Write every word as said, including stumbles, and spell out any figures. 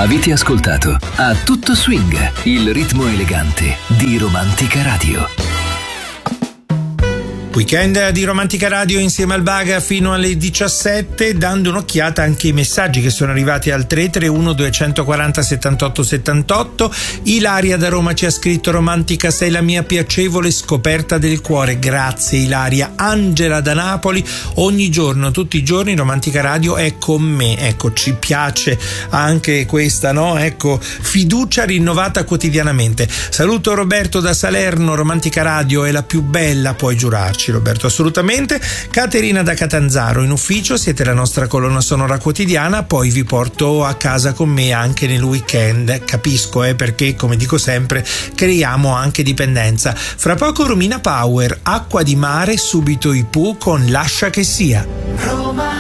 Avete ascoltato A Tutto Swing, il ritmo elegante di Romantica Radio. Weekend di Romantica Radio insieme al Baga fino alle diciassette, dando un'occhiata anche ai messaggi che sono arrivati al tre tre uno due quattro zero settantotto settantotto. Ilaria da Roma ci ha scritto: romantica, sei la mia piacevole scoperta del cuore. Grazie Ilaria. Angela da Napoli: ogni giorno, tutti i giorni Romantica Radio è con me. Ecco, ci piace anche questa, no? Ecco, fiducia rinnovata quotidianamente. Saluto Roberto da Salerno: Romantica Radio è la più bella, puoi giurarci Roberto, assolutamente. Caterina da Catanzaro: in ufficio siete la nostra colonna sonora quotidiana, poi vi porto a casa con me anche nel weekend. Capisco, eh, perché come dico sempre creiamo anche dipendenza. Fra poco Romina Power, Acqua di mare, subito i Pooh con Lascia che sia. Roma.